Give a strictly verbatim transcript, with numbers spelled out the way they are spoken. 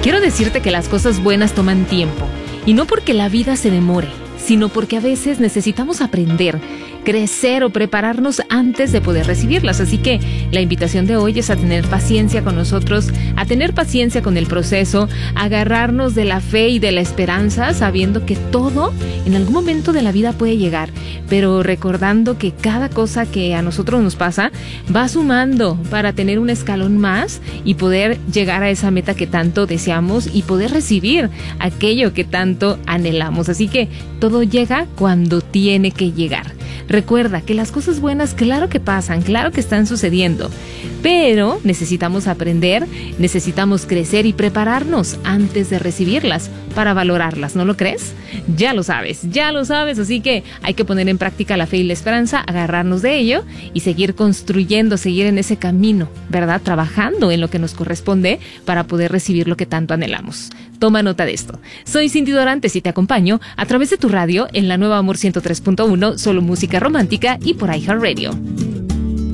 Quiero decirte que las cosas buenas toman tiempo, y no porque la vida se demore, sino porque a veces necesitamos aprender, crecer o prepararnos antes de poder recibirlas. Así que la invitación de hoy es a tener paciencia con nosotros, a tener paciencia con el proceso, a agarrarnos de la fe y de la esperanza, sabiendo que todo en algún momento de la vida puede llegar, pero recordando que cada cosa que a nosotros nos pasa va sumando para tener un escalón más y poder llegar a esa meta que tanto deseamos y poder recibir aquello que tanto anhelamos. Así que todo llega cuando tiene que llegar. Recuerda que las cosas buenas, claro que pasan, claro que están sucediendo, pero necesitamos aprender, necesitamos crecer y prepararnos antes de recibirlas para valorarlas, ¿no lo crees? Ya lo sabes, ya lo sabes, así que hay que poner en práctica la fe y la esperanza, agarrarnos de ello y seguir construyendo, seguir en ese camino, ¿verdad? Trabajando en lo que nos corresponde para poder recibir lo que tanto anhelamos. Toma nota de esto. Soy Cindy Dorantes y te acompaño a través de tu radio en la Nueva Amor ciento tres punto uno, solo música romántica y por iHeartRadio.